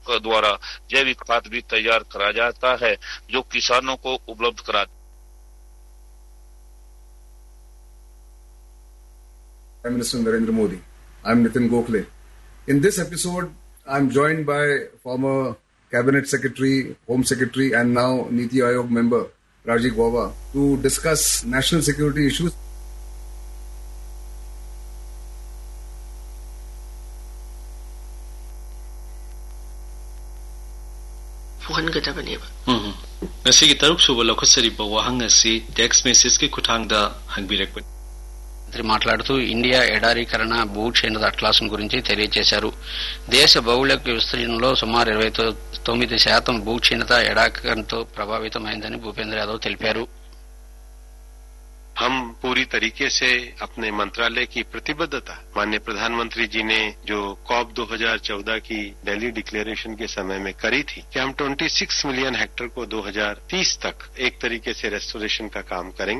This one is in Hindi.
द्वारा जैविक खाद भी तैयार करा जाता है, जो किसानों को उपलब्ध करा। Prime Minister Narendra Modi. I'm Nitin Gokhale. In this episode, I'm joined by former Cabinet Secretary, Home Secretary, and now Niti Aayog member Rajiv Gauba to discuss national security issues. Ngasi taruk suba lokhasari bawahang ngasi text message ki kuthangda hangbirekpa మంత్రి మాట్లాడుతూ ఇండియా ఎడారీకరణ భూక్షీణత అట్లాసం గురించి తెలియజేశారు. దేశ భౌగోళిక విస్తీర్ణంలో సుమారు 29% భూక్షీణత ఎడారీకరణతో ప్రభావితమైందని భూపేంద్ర యాదవ్ తెలిపారు. हम पूरी तरीके से अपने मंत्रालय की प्रतिबद्धता माननीय प्रधानमंत्री जी ने जो कॉप 2014 की दिल्ली डिक्लेरेशन के समय में करी थी कि हम 26 मिलियन हेक्टेयर को 2030 तक एक तरीके से रेस्टोरेशन का काम करेंगे.